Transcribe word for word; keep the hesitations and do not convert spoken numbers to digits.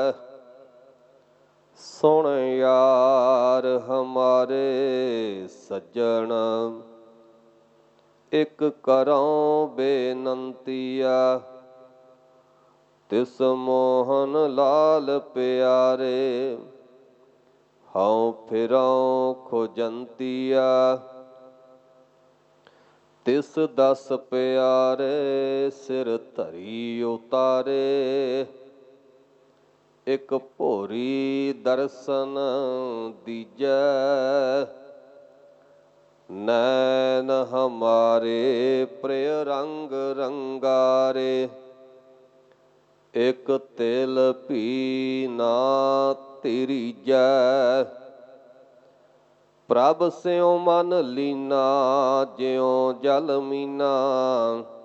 ਸੁਣ ਯਾਰ ਹਮਾਰੇ ਸੱਜਣ, ਇਕ ਕਰਉ ਬੇਨੰਤੀਆ। ਤਿਸ ਮੋਹਨ ਲਾਲ ਪਿਆਰੇ, ਹਉ ਫਿਰਉ ਖੋਜੰਤੀਆ। ਤਿਸ ਦਸ ਪਿਆਰੇ, ਸਿਰ ਧਰੀ ਉਤਾਰੇ। ਇਕ ਭੋਰੀ ਦਰਸ਼ਨ ਦੀਜੈ, ਨੈਣ ਹਮਾਰੇ ਪ੍ਰਿਯ ਰੰਗ ਰੰਗਾਰੇ। ਇਕ ਤਿਲ ਭੀ ਨਾ ਧਿਰੀਜੈ, ਪ੍ਰਭ ਸਿਉ ਮਨ ਲੀਨਾ ਜਿਉ ਜਲ ਮੀਨਾ।